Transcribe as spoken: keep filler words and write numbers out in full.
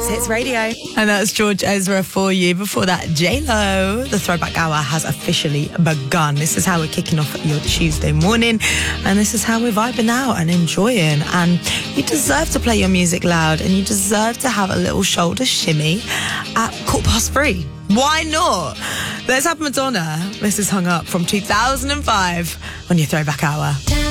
It's Hits Radio. And that's George Ezra for you. Before that, J-Lo. The Throwback Hour has officially begun. This is how we're kicking off your Tuesday morning. And this is how we're vibing out and enjoying. And you deserve to play your music loud. And you deserve to have a little shoulder shimmy at quarter past three. Why not? Let's have Madonna. This is Hung Up from two thousand five on your Throwback Hour.